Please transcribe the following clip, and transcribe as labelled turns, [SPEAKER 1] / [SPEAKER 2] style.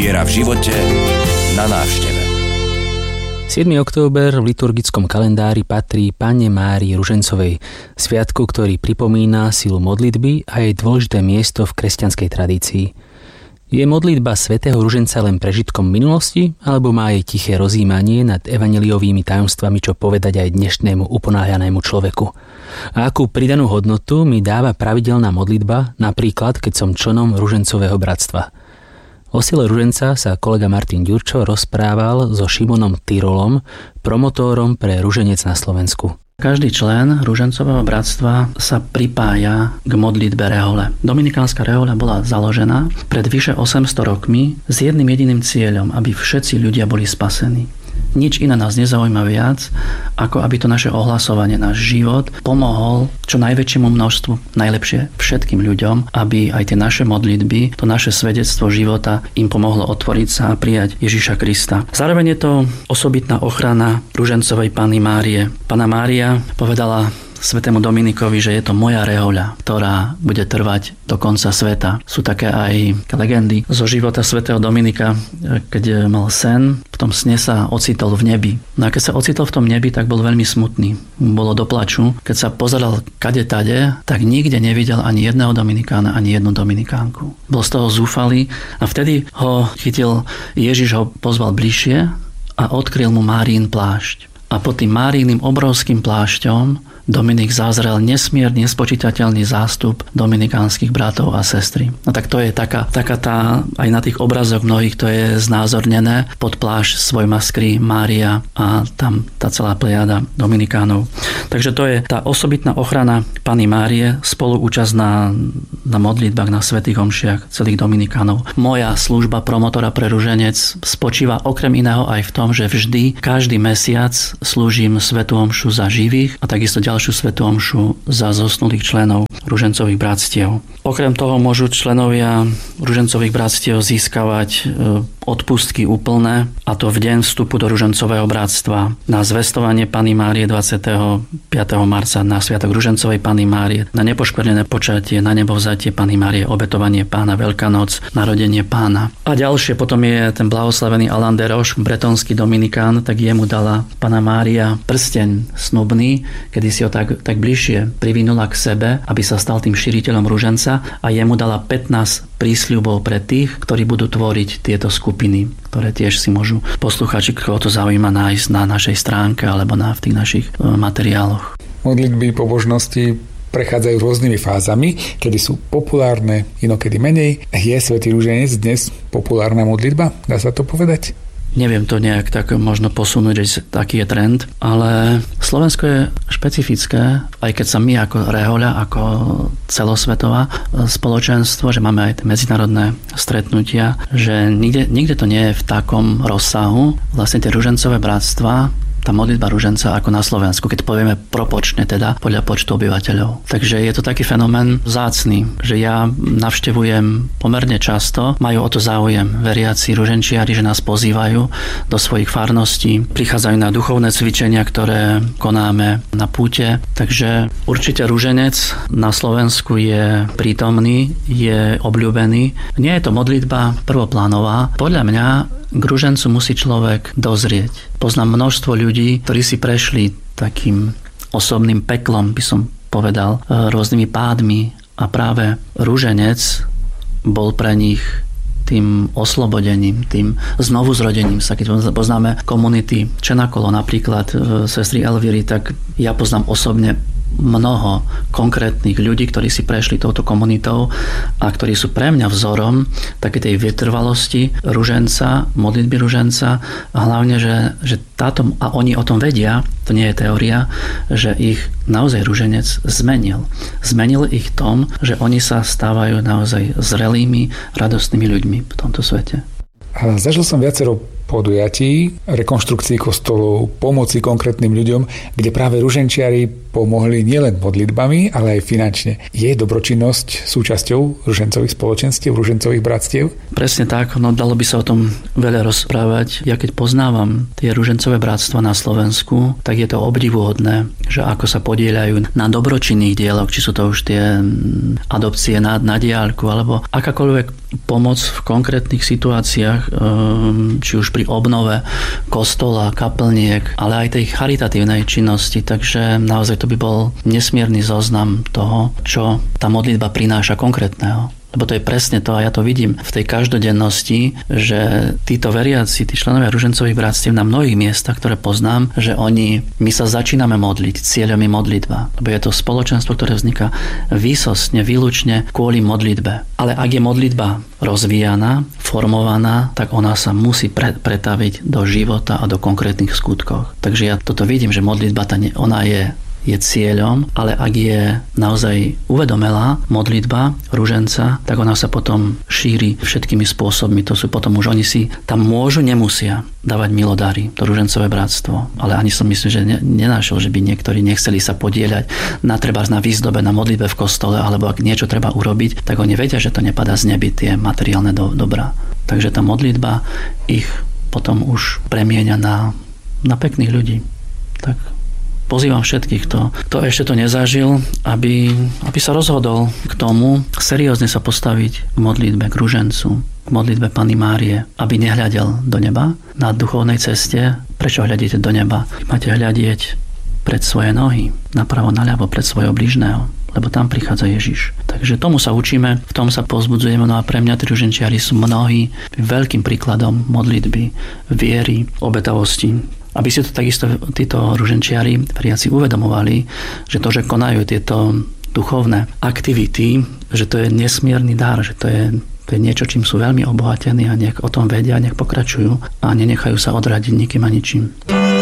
[SPEAKER 1] Viera v živote na návšteve.
[SPEAKER 2] 7. október v liturgickom kalendári patrí Panne Márii Ružencovej, sviatku, ktorý pripomína silu modlitby a jej dôležité miesto v kresťanskej tradícii. Je modlitba svätého Ruženca len prežitkom minulosti, alebo má jej tiché rozjímanie nad evanjeliovými tajomstvami čo povedať aj dnešnému uponáhľanému človeku? A akú pridanú hodnotu mi dáva pravidelná modlitba, napríklad keď som členom Ružencového bratstva? O sile Ruženca sa kolega Martin Ďurčo rozprával so Šimonom Tyrolom, promotórom pre Ruženec na Slovensku.
[SPEAKER 3] Každý člen Ružencového bratstva sa pripája k modlitbe rehole. Dominikánska rehoľa bola založená pred vyše 800 rokmi s jedným jediným cieľom, aby všetci ľudia boli spasení. Nič iné nás nezaujíma viac, ako aby to naše ohlasovanie, náš život pomohol čo najväčšiemu množstvu, najlepšie všetkým ľuďom, aby aj tie naše modlitby, to naše svedectvo života im pomohlo otvoriť sa a prijať Ježiša Krista. Zároveň je to osobitná ochrana Ružencovej Panny Márie. Panna Mária povedala svätému Dominikovi, že je to moja rehoľa, ktorá bude trvať do konca sveta. Sú také aj legendy zo života svätého Dominika, keď mal sen, v tom sne sa ocitol v nebi. No a keď sa ocitol v tom nebi, tak bol veľmi smutný. Bolo do plaču. Keď sa pozeral kade tade, tak nikde nevidel ani jedného Dominikána, ani jednu Dominikánku. Bol z toho zúfalý a vtedy ho chytil Ježiš, ho pozval bližšie a odkryl mu Máriin plášť. A pod tým Máriiným obrovským plášťom Dominik zazrel nesmierny, nespočítateľný zástup dominikánskych bratov a sestry. No tak to je taká tá, aj na tých obrazoch mnohých to je znázornené, pod plášť svojma skrý Mária a tam tá celá plejada Dominikánov. Takže to je tá osobitná ochrana Panny Márie, spoluúčasť na modlitbách, na svätých omšiach celých Dominikánov. Moja služba promotora pre Ruženec spočíva okrem iného aj v tom, že vždy, každý mesiac slúžim svätú omšu za živých a takisto ďalšiu svätú omšu za zosnulých členov Ružencových bratstiev. Okrem toho môžu členovia Ružencových bratstiev získavať odpustky úplné, a to v deň vstupu do Ružencového bratstva, na zvestovanie Panny Márie 25. marca, na sviatok Ružencovej Panny Márie, na nepoškvrnené počatie, na nebovzatie Panny Márie, obetovanie Pána, Veľká noc, narodenie Pána. A ďalšie potom je ten blahoslavený Alain de Roche, bretonský dominikán, tak jemu dala Panna Mária prsteň snubný, kedy si ho tak bližšie privinula k sebe, aby sa stal tým šíriteľom ruženca, a jemu dala 15 prísľubov pre tých, ktorí budú tvoriť tieto skupiny, ktoré tiež si môžu poslucháči, koho to zaujíma, nájsť na našej stránke alebo v tých našich materiáloch.
[SPEAKER 4] Modlitby pobožnosti prechádzajú rôznymi fázami, kedy sú populárne, inokedy menej. Je svätý Ruženec dnes populárna modlitba? Dá sa to povedať?
[SPEAKER 3] Neviem to nejak tak možno posunúť, že taký je trend, ale Slovensko je špecifické, aj keď sa my ako rehoľa, ako celosvetová spoločenstvo, že máme aj medzinárodné stretnutia, že nikde to nie je v takom rozsahu. Vlastne tie ružencové bratstva, tá modlitba ruženca ako na Slovensku, keď povieme propočne teda podľa počtu obyvateľov. Takže je to taký fenomén vzácny, že ja navštevujem pomerne často, majú o to záujem veriaci ruženčiari, že nás pozývajú do svojich farností, prichádzajú na duchovné cvičenia, ktoré konáme na púte. Takže určite ruženec na Slovensku je prítomný, je obľúbený. Nie je to modlitba prvoplánová. Podľa mňa k ružencu musí človek dozrieť. Poznám množstvo ľudí, ktorí si prešli takým osobným peklom, by som povedal, rôznymi pádmi, a práve ruženec bol pre nich tým oslobodením, tým znovuzrodením sa. Keď poznáme komunity Čenakolo, napríklad sestry Elvíry, tak ja poznám osobne mnoho konkrétnych ľudí, ktorí si prešli touto komunitou a ktorí sú pre mňa vzorom také tej vytrvalosti ruženca, modlitby ruženca, a hlavne, že táto, a oni o tom vedia, to nie je teória, že ich naozaj ruženec zmenil. Zmenil ich tom, že oni sa stávajú naozaj zrelými, radostnými ľuďmi v tomto svete.
[SPEAKER 4] Zažil som viacero podujatí, rekonštrukcií kostolov, pomoci konkrétnym ľuďom, kde práve ruženčiari pomohli nielen modlitbami, ale aj finančne. Je dobročinnosť súčasťou ružencových spoločenstiev, ružencových bratstiev?
[SPEAKER 3] Presne tak, dalo by sa o tom veľa rozprávať. Ja keď poznávam tie ružencové bratstva na Slovensku, tak je to obdivuhodné, že ako sa podieľajú na dobročinných dieloch, či sú to už tie adopcie na diaľku, alebo akákoľvek pomoc v konkrétnych situáciách, či už pri obnove kostola, kaplniek, ale aj tej charitatívnej činnosti. Takže naozaj to by bol nesmierny zoznam toho, čo tá modlitba prináša konkrétneho. Lebo to je presne to, a ja to vidím v tej každodennosti, že títo veriaci, tí členovia ružencových bratstiev na mnohých miestach, ktoré poznám, že my sa začíname modliť, cieľom je modlitba. Lebo je to spoločenstvo, ktoré vzniká výsostne, výlučne kvôli modlitbe. Ale ak je modlitba rozvíjaná, formovaná, tak ona sa musí pretaviť do života a do konkrétnych skutkov. Takže ja toto vidím, že modlitba ona je cieľom, ale ak je naozaj uvedomelá modlitba ruženca, tak ona sa potom šíri všetkými spôsobmi. To sú potom už oni si tam nemusia dávať milodary, to ružencové bratstvo. Ale ani som myslím, že nenašiel, že by niektorí nechceli sa podieľať na výzdobe, na modlitbe v kostole, alebo ak niečo treba urobiť, tak oni vedia, že to nepadá z nebi, tie materiálne dobrá. Takže tá modlitba ich potom už premieňa na pekných ľudí. Tak pozývam všetkých, kto ešte to nezažil, aby sa rozhodol k tomu seriózne sa postaviť k modlitbe, k ružencu, k modlitbe Panny Márie, aby nehľadel do neba na duchovnej ceste. Prečo hľadíte do neba? Máte hľadieť pred svoje nohy, napravo, naľavo, pred svojho blížneho, lebo tam prichádza Ježiš. Takže tomu sa učíme, v tom sa povzbudzujeme, no a pre mňa tí ruženčiari sú mnohí veľkým príkladom modlitby, viery, obetavosti. Aby si to takisto títo ruženčiari, veriaci, uvedomovali, že to, že konajú tieto duchovné aktivity, že to je nesmierny dar, že to je niečo, čím sú veľmi obohatení a nech o tom vedia, nech pokračujú a nenechajú sa odradiť nikým a ničím.